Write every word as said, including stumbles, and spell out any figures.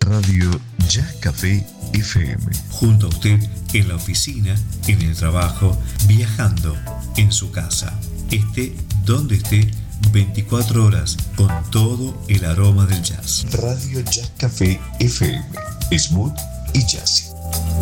Radio Jazz Café F M. Junto a usted en la oficina, en el trabajo, viajando, en su casa. Esté donde esté, veinticuatro horas con todo el aroma del jazz. Radio Jazz Café F M. Smooth y jazzy.